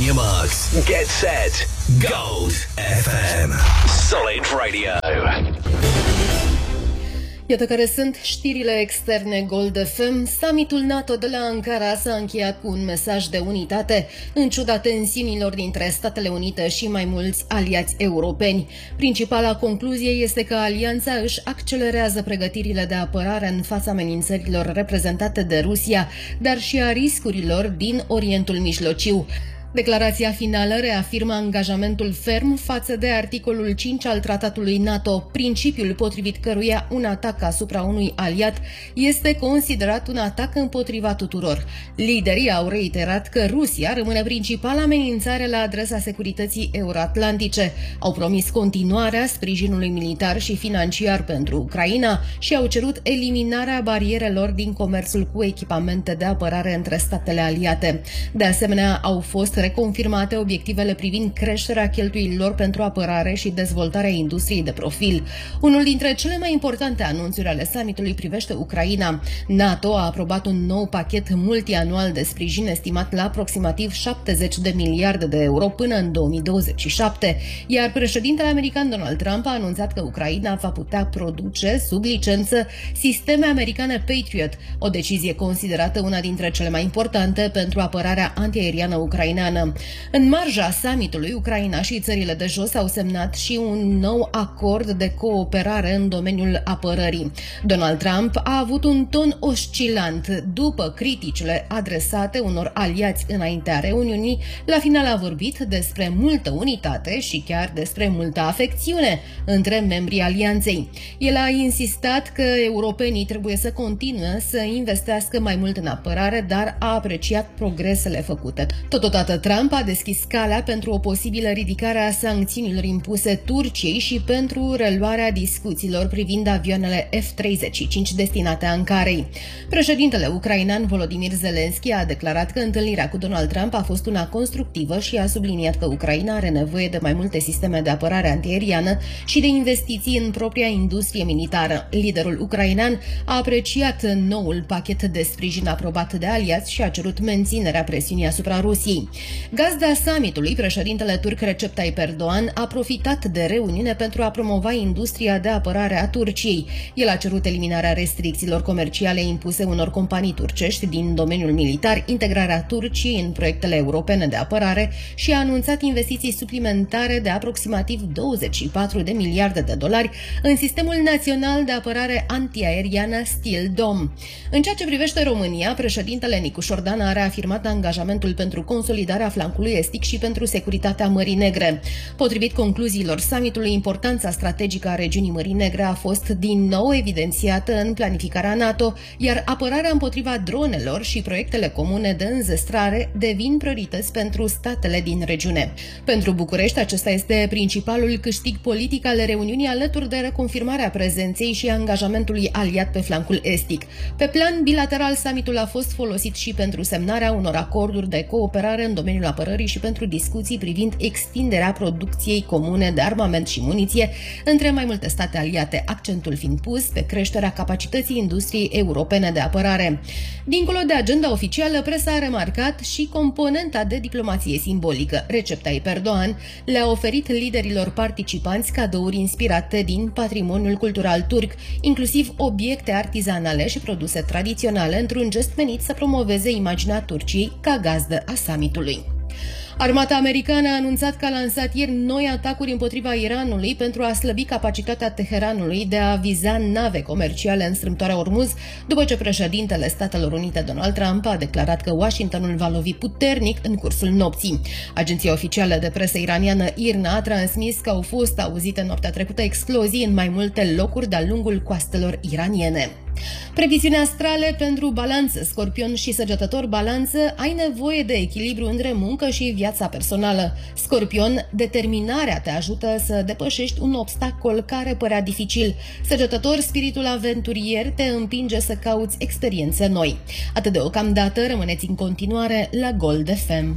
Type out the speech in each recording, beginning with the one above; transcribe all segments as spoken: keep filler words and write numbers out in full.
your marks. Get set. Gold F M. Solid Radio. Iată care sunt știrile externe Gold F M. Summitul NATO de la Ankara s-a încheiat cu un mesaj de unitate, în ciuda tensiunilor dintre Statele Unite și mai mulți aliați europeni. Principala concluzie este că alianța își accelerează pregătirile de apărare în fața amenințărilor reprezentate de Rusia, dar și a riscurilor din Orientul Mijlociu. Declarația finală reafirmă angajamentul ferm față de articolul cinci al tratatului NATO, principiul potrivit căruia un atac asupra unui aliat este considerat un atac împotriva tuturor. Liderii au reiterat că Rusia rămâne principala amenințare la adresa securității euroatlantice, au promis continuarea sprijinului militar și financiar pentru Ucraina și au cerut eliminarea barierelor din comerțul cu echipamente de apărare între statele aliate. De asemenea, au fost reconfirmate obiectivele privind creșterea cheltuielilor pentru apărare și dezvoltarea industriei de profil. Unul dintre cele mai importante anunțuri ale summitului privește Ucraina. NATO a aprobat un nou pachet multianual de sprijin estimat la aproximativ șaptezeci de miliarde de euro până în două mii douăzeci și șapte, iar președintele american Donald Trump a anunțat că Ucraina va putea produce sub licență sisteme americane Patriot, o decizie considerată una dintre cele mai importante pentru apărarea antiaeriană ucraineană. În marja summitului, Ucraina și țările de jos au semnat și un nou acord de cooperare în domeniul apărării. Donald Trump a avut un ton oscilant după criticile adresate unor aliați înaintea reuniunii. La final a vorbit despre multă unitate și chiar despre multă afecțiune între membrii alianței. El a insistat că europenii trebuie să continue să investească mai mult în apărare, dar a apreciat progresele făcute. Totodată, Trump a deschis calea pentru o posibilă ridicare a sancțiunilor impuse Turciei și pentru reluarea discuțiilor privind avioanele F treizeci și cinci destinate Ankarei. Președintele ucrainean Volodymyr Zelensky a declarat că întâlnirea cu Donald Trump a fost una constructivă și a subliniat că Ucraina are nevoie de mai multe sisteme de apărare antiaeriană și de investiții în propria industrie militară. Liderul ucrainean a apreciat noul pachet de sprijin aprobat de aliați și a cerut menținerea presiunii asupra Rusiei. Gazda summitului, președintele turc Recep Tayyip Erdogan, a profitat de reuniune pentru a promova industria de apărare a Turciei. El a cerut eliminarea restricțiilor comerciale impuse unor companii turcești din domeniul militar, integrarea Turciei în proiectele europene de apărare și a anunțat investiții suplimentare de aproximativ douăzeci și patru de miliarde de dolari în sistemul național de apărare antiaeriană Steel Dome. În ceea ce privește România, președintele Nicu Șordan a reafirmat angajamentul pentru consolidarea flancului estic și pentru securitatea Mării Negre. Potrivit concluziilor summitului, importanța strategică a regiunii Mării Negre a fost din nou evidențiată în planificarea NATO, iar apărarea împotriva dronelor și proiectele comune de înzestrare devin priorități pentru statele din regiune. Pentru București, acesta este principalul câștig politic al reuniunii, alături de reconfirmarea prezenței și angajamentului aliat pe flancul estic. Pe plan bilateral, summitul a fost folosit și pentru semnarea unor acorduri de cooperare în domeniul apărării și pentru discuții privind extinderea producției comune de armament și muniție între mai multe state aliate, accentul fiind pus pe creșterea capacității industriei europene de apărare. Dincolo de agenda oficială, presa a remarcat și componenta de diplomație simbolică. Recep Tayyip Erdogan le-a oferit liderilor participanți cadouri inspirate din patrimoniul cultural turc, inclusiv obiecte artizanale și produse tradiționale, într-un gest menit să promoveze imaginea Turciei ca gazdă a summitului. Armata americană a anunțat că a lansat ieri noi atacuri împotriva Iranului pentru a slăbi capacitatea Teheranului de a viza nave comerciale în strâmtoarea Ormuz, după ce președintele Statelor Unite Donald Trump a declarat că Washingtonul va lovi puternic în cursul nopții. Agenția oficială de presă iraniană I R N A a transmis că au fost auzite noaptea trecută explozii în mai multe locuri de-a lungul coastelor iraniene. Previziuni astrale pentru Balanță, Scorpion și Săgetător. Balanță, ai nevoie de echilibru între muncă și viața personală. Scorpion, determinarea te ajută să depășești un obstacol care părea dificil. Săgetător, spiritul aventurier te împinge să cauți experiențe noi. Atât deocamdată, rămâneți în continuare la Gold F M.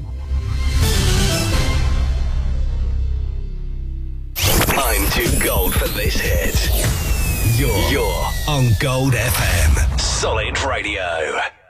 I'm too gold for this hit. You're, you're on Gold F M. Solid Radio.